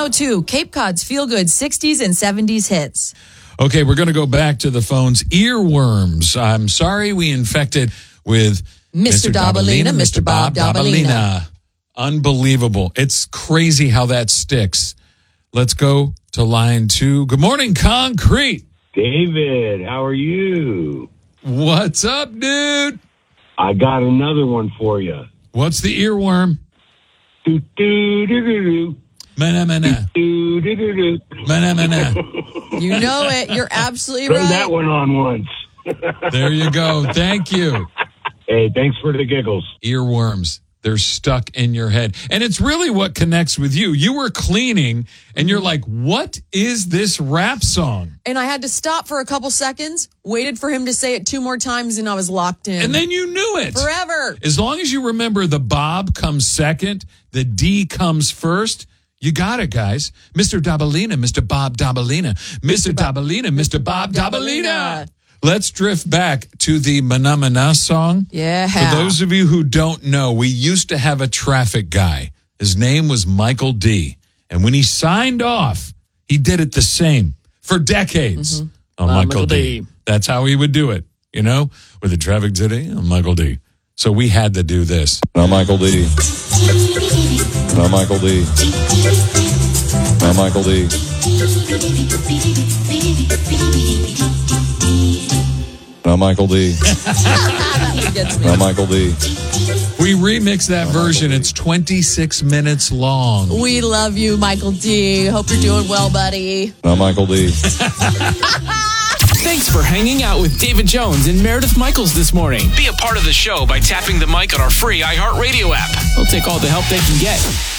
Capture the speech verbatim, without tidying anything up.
oh two, Cape Cod's feel-good sixties and seventies hits. Okay, we're going to go back to the phones. Earworms. I'm sorry we infected with Mister Dabalina, Mister Bob Dabalina. Unbelievable. It's crazy how that sticks. Let's go to line two. Good morning, Concrete. David, how are you? What's up, dude? I got another one for you. What's the earworm? Do do do do do. Mana mana. Do do do do. Mana mana. You know it. You're absolutely Throw right. that one on once. There you go. Thank you. Hey, thanks for the giggles. Earworms. They're stuck in your head. And it's really what connects with you. You were cleaning and you're like, what is this rap song? And I had to stop for a couple seconds, waited for him to say it two more times, and I was locked in. And then you knew it. Forever. As long as you remember the Bob comes second, the D comes first, you got it, guys. Mister Dabalina, Mister Bob Dabalina, Mister Dabalina, Mister Bob Dabalina. Let's drift back to the Mana Mana song. Yeah. For those of you who don't know, we used to have a traffic guy. His name was Michael D. And when he signed off, he did it the same for decades. Mm-hmm. Oh, Uh, Michael, Michael D. D. That's how he would do it, you know, with the traffic today. I'm Michael D. So we had to do this. Now Michael D. Now Michael D. Now Michael D. Now Michael D. Now Michael D. We remixed that version. It's twenty-six minutes long. We love you, Michael D. Hope you're doing well, buddy. Now Michael D. Thanks for hanging out with David Jones and Meredith Michaels this morning. Be a part of the show by tapping the mic on our free iHeartRadio app. They'll take all the help they can get.